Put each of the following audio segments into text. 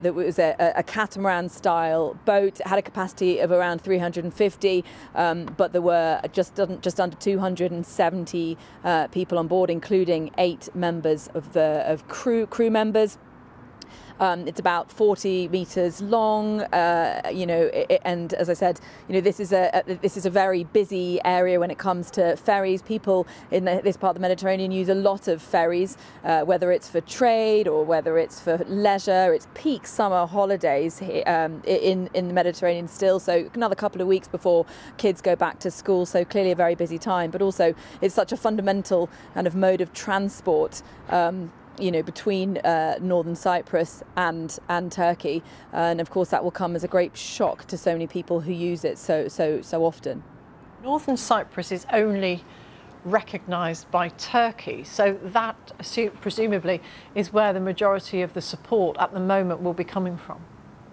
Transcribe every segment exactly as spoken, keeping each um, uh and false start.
That was a, a catamaran-style boat. It had a capacity of around three hundred fifty, um, but there were just just under two hundred seventy uh, people on board, including eight members of the of crew crew members. Um, it's about forty meters long, uh, you know, it, and as I said, you know, this is a, a this is a very busy area when it comes to ferries. People in the, this part of the Mediterranean use a lot of ferries, uh, whether it's for trade or whether it's for leisure. It's peak summer holidays here, um, in in the Mediterranean still, so another couple of weeks before kids go back to school. So clearly a very busy time, but also it's such a fundamental kind of mode of transport. Um, you know, between uh, northern Cyprus and and Turkey, and of course that will come as a great shock to so many people who use it so so so often. Northern Cyprus is only recognised by Turkey, so that presumably is where the majority of the support at the moment will be coming from.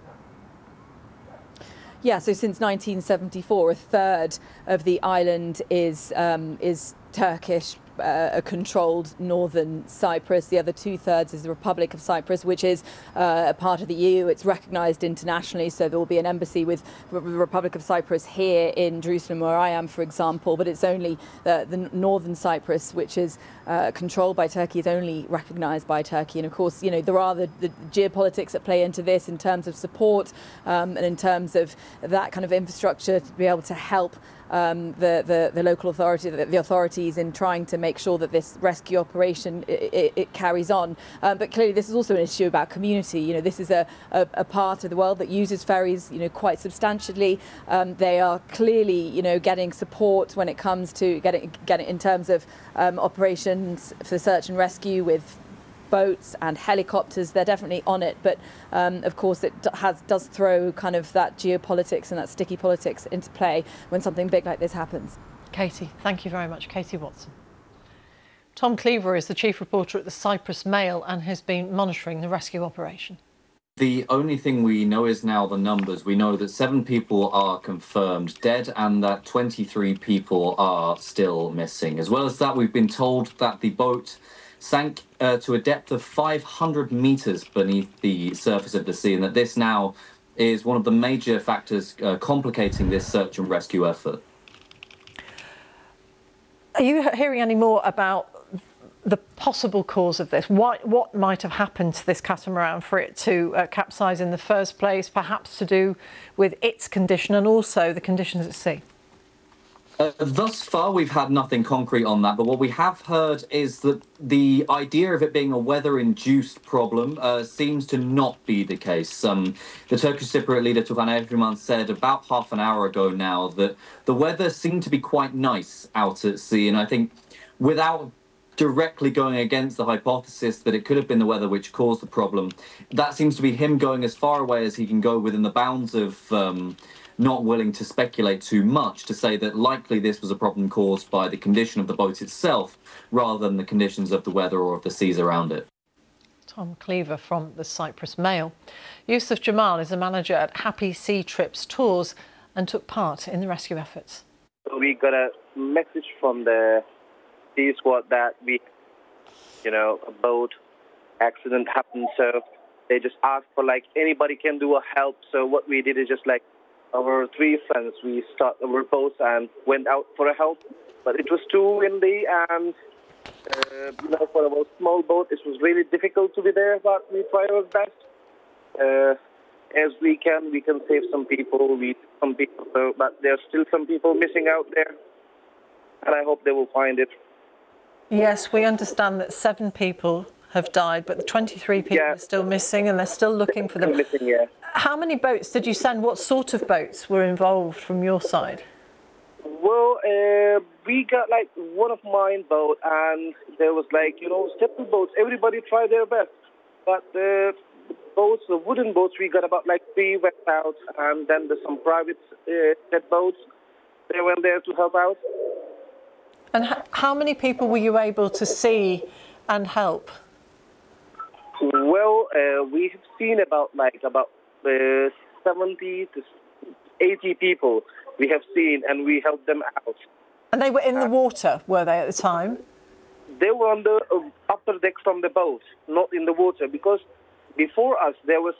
Yeah, so since nineteen seventy-four, a third of the island is um, is Turkish. Uh, a controlled northern Cyprus. The other two thirds is the Republic of Cyprus, which is uh, a part of the E U. It's recognised internationally, so there will be an embassy with the Republic of Cyprus here in Jerusalem, where I am, for example. But it's only uh, the northern Cyprus, which is uh, controlled by Turkey, is only recognised by Turkey. And of course, you know, there are the, the geopolitics that play into this in terms of support um, and in terms of that kind of infrastructure to be able to help Um, the, the, the local authority, the, the authorities in trying to make sure that this rescue operation it, it, it carries on. Um, but clearly this is also an issue about community. You know, this is a, a, a part of the world that uses ferries, you know, quite substantially. Um, they are clearly, you know, getting support when it comes to getting, getting in terms of um, operations for search and rescue with boats and helicopters. They're definitely on it, but um, of course it has does throw kind of that geopolitics and that sticky politics into play when something big like this happens. Katie, thank you very much. Katie Watson. Tom Cleaver is the chief reporter at the Cyprus Mail and has been monitoring the rescue operation. The only thing we know is now the numbers. We know that seven people are confirmed dead and that twenty-three people are still missing. As well as that, we've been told that the boat sank uh, to a depth of five hundred meters beneath the surface of the sea, and that this now is one of the major factors uh, complicating this search and rescue effort. Are you hearing any more about the possible cause of this? What, what might have happened to this catamaran for it to uh, capsize in the first place, perhaps to do with its condition and also the conditions at sea? Uh, thus far, we've had nothing concrete on that, but what we have heard is that the idea of it being a weather-induced problem uh, seems to not be the case. Um, the Turkish Cypriot leader, Tufan Evriman, said about half an hour ago now that the weather seemed to be quite nice out at sea, and I think without directly going against the hypothesis that it could have been the weather which caused the problem, that seems to be him going as far away as he can go within the bounds of um, not willing to speculate too much, to say that likely this was a problem caused by the condition of the boat itself rather than the conditions of the weather or of the seas around it. Tom Cleaver from the Cyprus Mail. Yusuf Jamal is a manager at Happy Sea Trips Tours and took part in the rescue efforts. We got a message from the sea squad that we, you know, a boat accident happened, so they just asked for like anybody can do a help. So what we did is just like our three friends, we started our boats and went out for a help, but it was too windy and uh, you know, for our small boat it was really difficult to be there, but we tried our best uh, as we can. We can save some people, we some people, so, but there's still some people missing out there, and I hope they will find it. Yes, we understand that seven people have died, but the twenty-three people yeah. are still missing, and they're still looking for them. Missing, yeah. How many boats did you send? What sort of boats were involved from your side? Well, uh, we got like one of mine boat, and there was like, you know, several boats. Everybody tried their best, but the boats, the wooden boats, we got about like three went out, and then there's some private uh, jet boats. They went there to help out. And h how many people were you able to see and help? Well, uh, we have seen about like about uh, seventy to eighty people we have seen, and we helped them out. And they were in the water, were they, at the time? They were on the uh, upper deck from the boat, not in the water, because before us there was